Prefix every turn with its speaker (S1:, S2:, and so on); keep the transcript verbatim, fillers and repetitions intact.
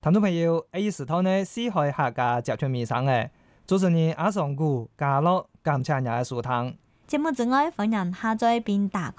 S1: 聽眾朋友，呢時頭呢，四海客家集團面上嘅主持人阿尚古、嘉樂、感謝你嘅收聽。
S2: 節目之外，歡迎下載並打